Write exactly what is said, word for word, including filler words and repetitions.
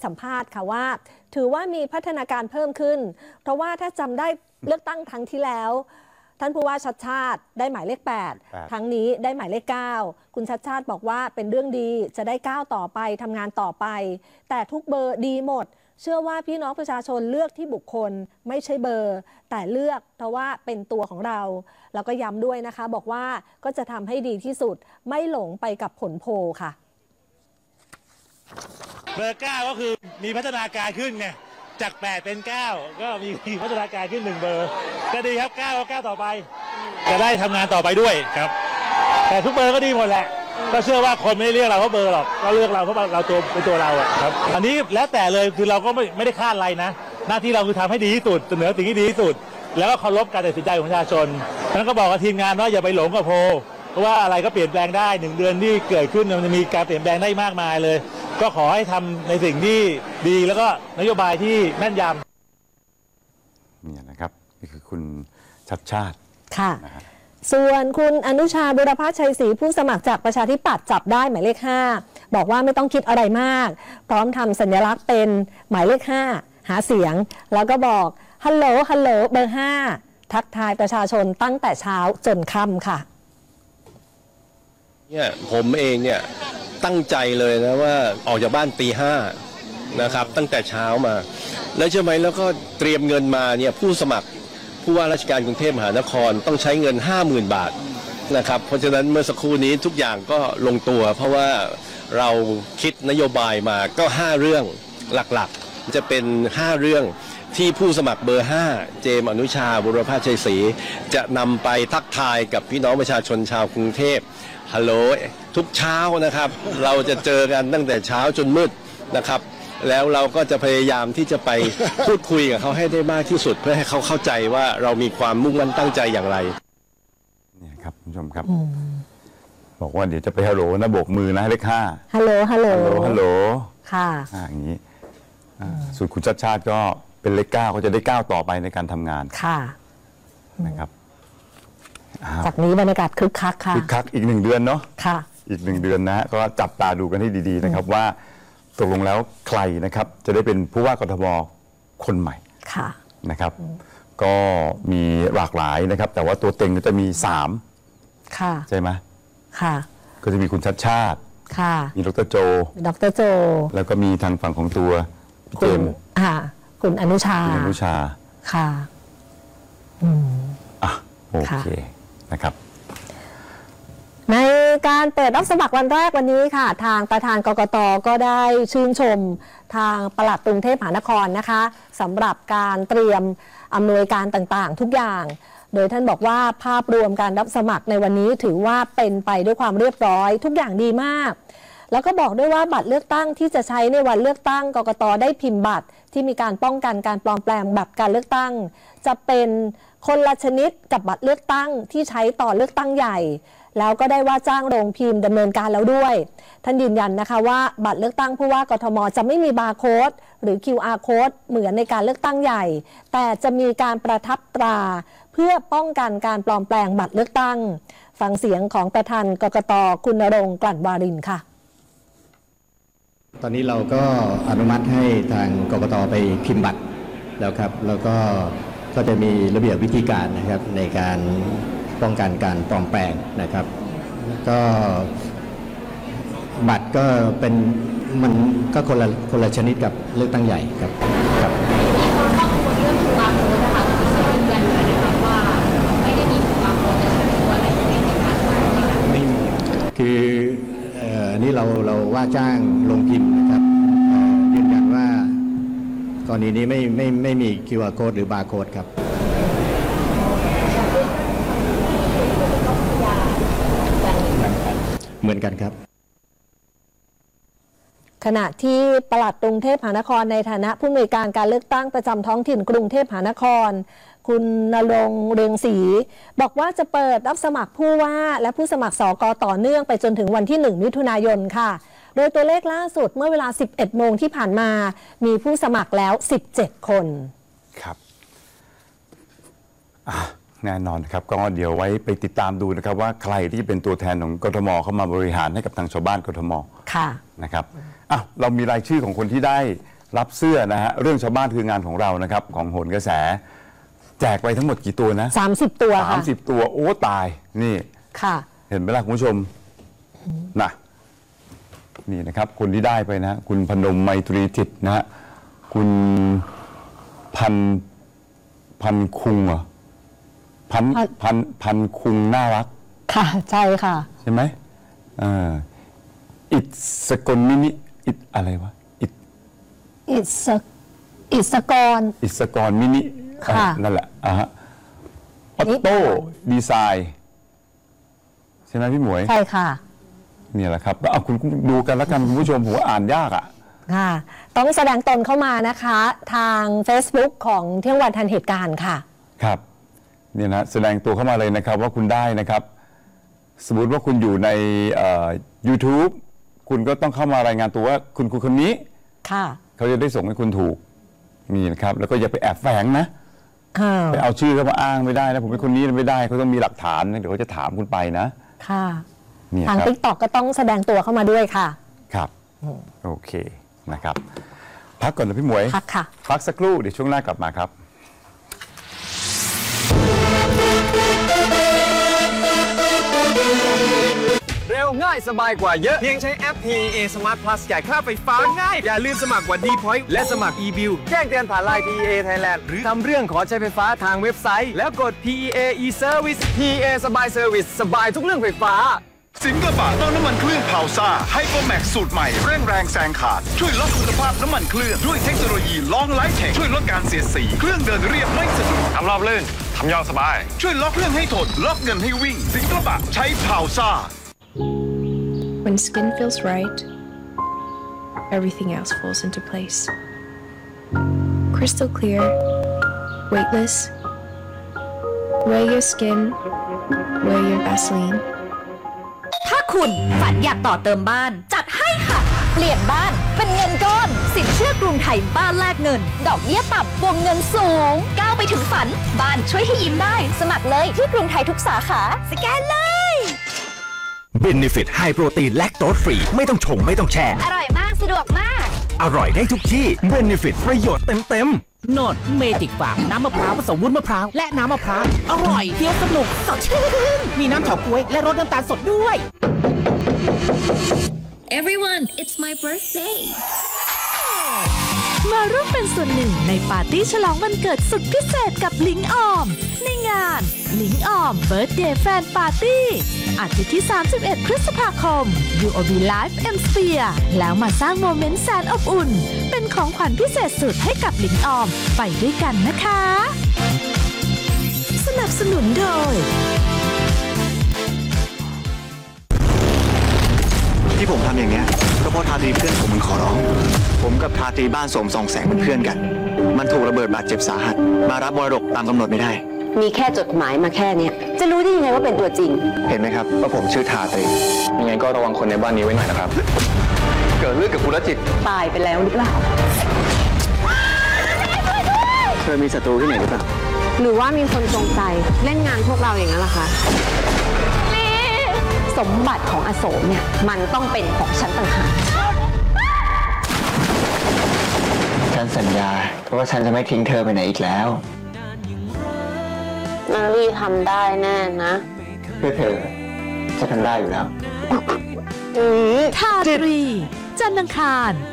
สัมภาษณ์ค่ะว่าถือว่ามีพัฒนาการเพิ่มขึ้นเพราะว่าถ้าจำได้เลือกตั้งครั้งที่แล้วท่านผู้ว่าชัดชาติได้หมายเลขแปดครั้งนี้ได้หมายเลขเก้าคุณชัดชาติบอกว่าเป็นเรื่องดีจะได้ก้าวต่อไปทำงานต่อไปแต่ทุกเบอร์ดีหมดเชื่อว่าพี่น้องประชาชนเลือกที่บุคคลไม่ใช่เบอร์แต่เลือกเพราะว่าเป็นตัวของเราแล้วก็ย้ำด้วยนะคะบอกว่าก็จะทำให้ดีที่สุดไม่หลงไปกับผลโพลค่ะเบอร์เก้าก็คือมีพัฒนาการขึ้นไงจากแปดเป็นเก้าก็มีพัฒนาการขึ้นหนึ่งเบอร์ก็ดีครับเก้าก็เก้าต่อไปจะได้ทำงานต่อไปด้วยครับแต่ทุกเบอร์ก็ดีหมดแหละก็เชื่อว่าคนไม่ได้เรียกเราเพราะเบอร์หรอกก็เลือกเราเพราะเราตัวเป็นตัวเราอะครับอันนี้แล้วแต่เลยคือเราก็ไม่ไม่ได้คาดอะไรนะหน้าที่เราคือทำให้ดีที่สุดเสนอสิ่งที่ดีที่สุดแล้วก็เคารพการตัดสินใจของประชาชนนั้นก็บอกกับทีมงานว่าอย่าไปหลงกับโพลเพราะว่าอะไรก็เปลี่ยนแปลงได้หนึ่งเดือนที่เกิดขึ้นมันจะมีการเปลี่ยนแปลงได้มากมายเลยก็ขอให้ทำในสิ่งที่ดีแล้วก็นโยบายที่แม่นยำนี่นะครับนี่คือคุณชัดชาติค่ะส่วนคุณอนุชาบุรพชัยศรีผู้สมัครจากประชาธิปัตย์จับได้หมายเลขห้าบอกว่าไม่ต้องคิดอะไรมากพร้อมทำสัญลักษณ์เป็นหมายเลขห้าหาเสียงแล้วก็บอกฮัลโหลฮัลโหลเบอร์ห้าทักทายประชาชนตั้งแต่เช้าจนค่ำค่ะเนี่ยผมเองเนี่ยตั้งใจเลยนะว่าออกจากบ้านตีห้านะครับตั้งแต่เช้ามาแล้วใช่ไหมแล้วก็เตรียมเงินมาเนี่ยผู้สมัครผู้ว่าราชการกรุงเทพมหานครต้องใช้เงิน ห้าหมื่น บาทนะครับเพราะฉะนั้นเมื่อสักครู่นี้ทุกอย่างก็ลงตัวเพราะว่าเราคิดนโยบายมาก็ห้าเรื่องหลักๆจะเป็นห้าเรื่องที่ผู้สมัครเบอร์ห้าเจมส์อนุชาบุรพชัยศรีจะนำไปทักทายกับพี่น้องประชาชนชาวกรุงเทพฮัลโหลทุกเช้านะครับเราจะเจอกันตั้งแต่เช้าจนมืดนะครับแล้วเราก็จะพยายามที่จะไปพูดคุยกับเขาให้ได้มากที่สุดเพื่อให้เขาเข้าใจว่าเรามีความมุ่งมั่นตั้งใจอย่างไรนี่ครับคุณผู้ชมครับบอกว่าเดี๋ยวจะไปฮัลโหลนะโบกมือนะเลขห้าฮัลโหลฮัลโหลฮัลโหลฮัลโหลค่ะอย่างนี้ส่วนคุณชัดชาติก็เป็นเลขเก้าก็จะได้ก้าวต่อไปในการทำงานค่ะนะครับจากนี้บรรยากาศคึกคักค่ะคึกคักอีกหนึ่งเดือนเนาะค่ะอีกหนึ่งเดือนนะฮะก็จับตาดูกันให้ดีๆนะครับว่าตกลงแล้วใครนะครับจะได้เป็นผู้ว่ากทมคนใหม่ค่ะนะครับก็มีหลากหลายนะครับแต่ว่าตัวเต็งก็จะมีสามค่ะใช่ไหมค่ะก็จะมีคุณชัดชาติค่ะมีดรโจดรโจแล้วก็มีทางฝั่งของตัวเจมส์ค่ะคุณอนุชาคุณอนุชาค่ะอืมอ่ะโอเคนะครับในการเปิดรับสมัครวันแรกวันนี้ค่ะทางประธานกกต.ก็ได้ชื่นชมทางปลัดกรุงเทพมหานครนะคะสำหรับการเตรียมอำนวยการต่างๆทุกอย่างโดยท่านบอกว่าภาพรวมการรับสมัครในวันนี้ถือว่าเป็นไปด้วยความเรียบร้อยทุกอย่างดีมากแล้วก็บอกด้วยว่าบัตรเลือกตั้งที่จะใช้ในวันเลือกตั้งกกต.ได้พิมพ์บัตรที่มีการป้องกันการปลอมแปลงบัตรการเลือกตั้งจะเป็นคนละชนิดกับบัตรเลือกตั้งที่ใช้ต่อเลือกตั้งใหญ่แล้วก็ได้ว่าจ้างโรงพิมพ์ดำเนินการแล้วด้วยท่านยืนยันนะคะว่าบัตรเลือกตั้งผู้ว่ากทมจะไม่มีบาร์โค้ดหรือ คิว อาร์ Code เหมือนในการเลือกตั้งใหญ่แต่จะมีการประทับตราเพื่อป้องกันการปลอมแปลงบัตรเลือกตั้งฟังเสียงของประธานกกต.คุณณรงค์ กลั่นวารินค่ะตอนนี้เราก็อนุมัติให้ทางกกต.ไปพิมพ์บัตรแล้วครับแล้วก็ก็จะมีระเบียบวิธีการนะครับในการป้องกันการปลอมแปลงนะครับก็บัตรก็เป็นมันก็คนละคนละชนิดกับเลือกตั้งใหญ่ครับครับคืออันนี้เราเราว่าจ้างลงพิมพ์นะครับยืนยันว่ากรณีนี้ไม่ไม่ไม่มี คิว อาร์ Code หรือ Barcode ครับเหมือนกันครับขณะที่ปลัดกรุงเทพมหานครในฐานะผู้อำนวยการการเลือกตั้งประจำท้องถิ่นกรุงเทพมหานครคุณณรงค์ เรืองศรีบอกว่าจะเปิดรับสมัครผู้ว่าและผู้สมัครสก.ต่อเนื่องไปจนถึงวันที่หนึ่งมิถุนายนค่ะโดยตัวเลขล่าสุดเมื่อเวลา สิบเอ็ดโมงที่ผ่านมามีผู้สมัครแล้วสิบเจ็ดคนครับแน่นอนครับก็เดี๋ยวไว้ไปติดตามดูนะครับว่าใครที่จะเป็นตัวแทนของกทมเข้ามาบริหารให้กับทางชาวบ้านกทมค่ะนะครับอ่ะเรามีรายชื่อของคนที่ได้รับเสื้อนะฮะเรื่องชาวบ้านคืองานของเรานะครับของโหนกระแส แจกไปทั้งหมดกี่ตัวนะสามสิบ ตัวสาค่ะมสิบตัวโอ้ตายนี่ค่ะเห็นไหมล่ะคุณผู้ชมนะนี่นะครับคนที่ได้ไปนะ คุณพนมไมตรีจิตนะฮะคุณพันพันคุงเหรอพันพันพันพันคุงน่ารักค่ะใช่ค่ะใช่ไหมอ่าอิดสกลมินิอิดอะไรวะอิดอิสอิสกรอิสกรมินิค่ะอ่านั่นแหละอ่ะฮะออโต้ดีไซน์ใช่ไหมพี่หมวยใช่ค่ะเนี่ยแหละครับเอาคุณดูกันแล้วกันคุณผู้ชมผมว่าอ่านยากอ่ะค่ะ ต้องแสดงตนเข้ามานะคะ ทาง Facebook ของเที่ยงวันทันเหตุการณ์ค่ะครับเนี่ยนะแสดงตัวเข้ามาเลยนะครับว่าคุณได้นะครับ สมมติว่าคุณอยู่ในเอ่อ YouTube คุณก็ต้องเข้ามารายงานตัวว่าคุณคุณคนนี้ค่ะเขาจะได้ส่งให้คุณถูกมีนะครับ แล้วก็อย่าไปแอบแฝงนะค่ะไปเอาชื่อเขามาอ้างไม่ได้นะผมเป็นคนนี้ไม่ได้เขาต้องมีหลักฐานนะเดี๋ยวเขาจะถามคุณไปนะค่ะเนี่ยทางครับติ๊กต็อกก็ต้องแสดงตัวเข้ามาด้วยค่ะครับโอเคนะครับ พักก่อนนะพี่หมวยพักค่ะพักสักครู่เดี๋ยวช่วงหน้ากลับมาครับเร็วง่ายสบายกว่าเยอะ เพียงใช้แอป พี อี เอ Smart Plus จ่ายค่าไฟฟ้าง่าย อย่าลืมสมัครวันดีพอยต์และสมัคร e-bill แจ้งเตือนผ่านไลน์ พี อี เอ Thailand หรือทำเรื่องขอใช้ไฟฟ้าทางเว็บไซต์ แล้วกด พี อี เอ e-service พี อี เอ สบายเซอร์วิสสบายทุกเรื่องไฟฟ้าสิงกระบะต้องน้ำมันเครื่องพาวซ่าไฮโปรแม็กสูตรใหม่เร่งแรงแซงขาด ช่วยลดคุณภาพน้ำมันเครื่องด้วยเทคโนโลยีลองไลท์เทคช่วยลดการเสียดสี เครื่องเดินเรียบไม่สะดุดทำรอบลื่น ทำยาวสบายช่วยล็อกเครื่องให้ทนล็อกเงินให้วิ่ง สิงกระบะใช้พาวซ่า When skin feels right, everything else falls into place. Crystal clear, weightless. Wear your skin, wear your Vaseline. ถ้าคุณฝันอยากต่อเติมบ้าน จัดให้ค่ะ เปลี่ยนบ้านเป็นเงินก้อน สินเชื่อกรุงไทยบ้านแลกเงิน ดอกเบี้ยต่ำวงเงินสูง ก้าวไปถึงฝัน บ้านช่วยให้ยิ้มได้ สมัครเลยที่กรุงไทยทุกสาขา สแกนเลย Benefit High Protein Lactose Free ไม่ต้องชงไม่ต้องแช่อร่อยมาก สะดวกมากอร่อยได้ทุกที่ Benefit ประโยชน์เต็มๆโนดเมจิกฟาร์มน้ำมะพร้าวผสมวุ้นมะพร้าวและน้ำมะพร้าวอร่อยเคี้ยวสนุกสดชื่นมีน้ำเฉาก๊วยและรสน้ำตาลสดด้วย Everyone it's my birthday มาร่วมเป็นส่วนหนึ่งในปาร์ตี้ฉลองวันเกิดสุดพิเศษกับลิงออม ในงานลิงออม Birthday Fan Party อาทิตย์ที่ สามสิบเอ็ด พฤษภาคม ยู โอ บี Live M Sphere แล้วมาสร้างโมเมนต์แสนอบอุ่น เป็นของขวัญพิเศษสุดให้กับลิงออมไปด้วยกันนะคะ สนับสนุนโดยที่ผมทำอย่างเงี้ยก็เพราะทาตรีเพื่อนผมมันขอร้อง ผมกับทาตรีบ้านสมส่องแสงเป็นเพื่อนกัน มันถูกระเบิดบาดเจ็บสาหัส มารับมรดกตามกำหนดไม่ได้มีแค่จดหมายมาแค่เนี้ยจะรู้ได้ยังไงว่าเป็นตัวจริงเห็นไหมครับว่าผมชื่อทาตรียังไงก็ระวังคนในบ้านนี้ไว้หน่อยนะครับ เกิดเรื่องกับคุณรจิตตายไปแล้วหรือเปล่าเธอมีศัตรูที่ไหนหรือเปล่าหรือว่ามีคนจงใจเล่นงานพวกเราอย่างนั้นล่ะคะสมบัติของอโศกเนี่ย มันต้องเป็นของฉันต่างหากฉันสัญญาว่าฉันจะไม่ทิ้งเธอไปไหนอีกแล้วนารีทำได้แน่นะเพื่อเธอจะทำได้อยู่แล้วทาตรี จันทร์อังคาร